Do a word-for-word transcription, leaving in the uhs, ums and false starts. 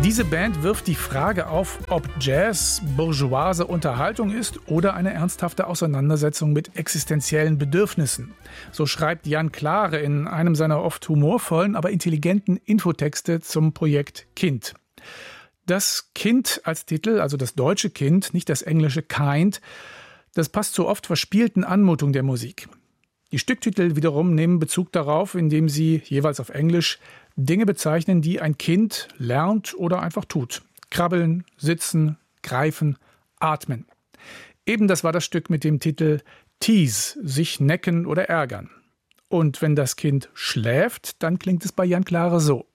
Diese Band wirft die Frage auf, ob Jazz bourgeoise Unterhaltung ist oder eine ernsthafte Auseinandersetzung mit existenziellen Bedürfnissen. So schreibt Jan Klare in einem seiner oft humorvollen, aber intelligenten Infotexte zum Projekt Kind. Das Kind als Titel, also das deutsche Kind, nicht das englische Kind, das passt zur oft verspielten Anmutung der Musik. Die Stücktitel wiederum nehmen Bezug darauf, indem sie jeweils auf Englisch Dinge bezeichnen, die ein Kind lernt oder einfach tut. Krabbeln, sitzen, greifen, atmen. Eben das war das Stück mit dem Titel Tease, sich necken oder ärgern. Und wenn das Kind schläft, dann klingt es bei Jan Klare so.